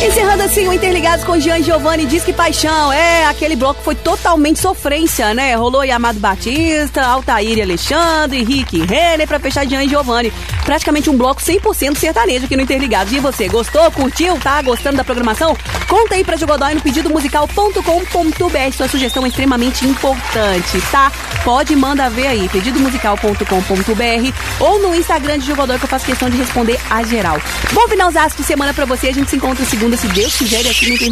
Encerrando assim o Interligados com Jean e Giovanni, Diz Que Paixão. Aquele bloco foi totalmente sofrência, né? Rolou aí Amado Batista, Altair e Alexandre, Rick e Renner pra fechar Jean e Giovanni. Praticamente um bloco 100% sertanejo aqui no Interligados. E você, gostou? Curtiu? Tá gostando da programação? Conta aí pra Jogodói no pedidomusical.com.br. Sua sugestão é extremamente importante, tá? Pode mandar ver aí, pedidomusical.com.br ou no Instagram de Jogodói, que eu faço questão de responder a geral. Bom finalzaço de semana pra você. A gente se encontra segunda, se Deus quiser, aqui no Interligados.